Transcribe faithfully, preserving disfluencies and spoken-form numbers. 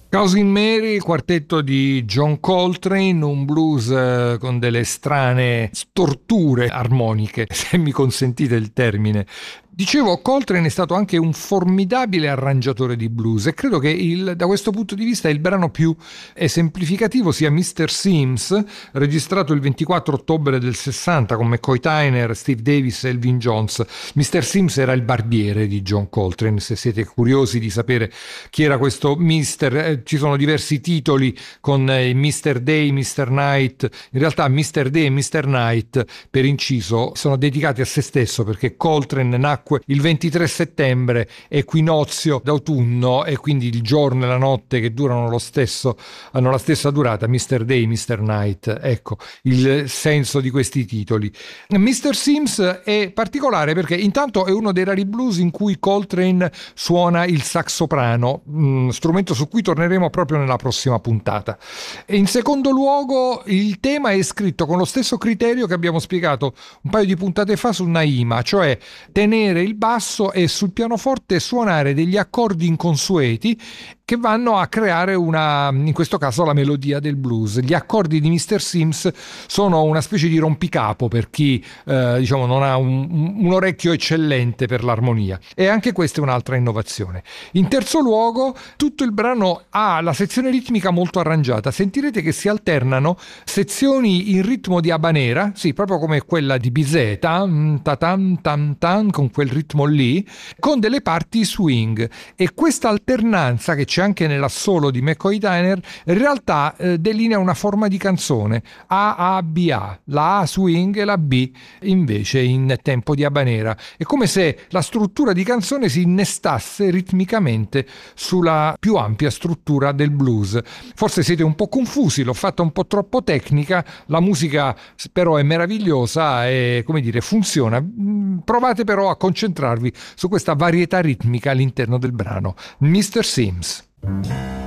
Cousin Mary, il quartetto di John Coltrane, un blues eh, con delle strane storture armoniche, se mi consentite il termine. Dicevo, Coltrane è stato anche un formidabile arrangiatore di blues e credo che il, da questo punto di vista il brano più esemplificativo sia mister Sims, registrato il ventiquattro ottobre del sessanta con McCoy Tyner, Steve Davis e Elvin Jones. mister Sims era il barbiere di John Coltrane, se siete curiosi di sapere chi era questo mister, eh, ci sono diversi titoli con eh, mister Day, mister Night. In realtà mister Day e mister Night, per inciso, sono dedicati a se stesso, perché Coltrane nacque il ventitré settembre, equinozio d'autunno, e quindi il giorno e la notte che durano lo stesso, hanno la stessa durata, mister Day, mister Night. Ecco il senso di questi titoli. mister Sims è particolare perché intanto è uno dei rari blues in cui Coltrane suona il sax soprano, mh, strumento su cui torneremo proprio nella prossima puntata. E in secondo luogo il tema è scritto con lo stesso criterio che abbiamo spiegato un paio di puntate fa su Naima, cioè tenere il basso e sul pianoforte suonare degli accordi inconsueti che vanno a creare una, in questo caso, la melodia del blues. Gli accordi di mister Sims sono una specie di rompicapo per chi eh, diciamo non ha un, un orecchio eccellente per l'armonia, e anche questa è un'altra innovazione. In terzo luogo, tutto il brano ha la sezione ritmica molto arrangiata. Sentirete che si alternano sezioni in ritmo di habanera, sì, proprio come quella di Bizet, tam tam tam tam, con quel ritmo lì, con delle parti swing, e questa alternanza che c'è anche nell'assolo di McCoy Tyner in realtà eh, delinea una forma di canzone A A B A, la A swing e la B invece in tempo di habanera. È come se la struttura di canzone si innestasse ritmicamente sulla più ampia struttura del blues. Forse siete un po' confusi, l'ho fatta un po' troppo tecnica, la musica però è meravigliosa e, come dire, funziona. Provate però a concentrarvi su questa varietà ritmica all'interno del brano. mister Sims.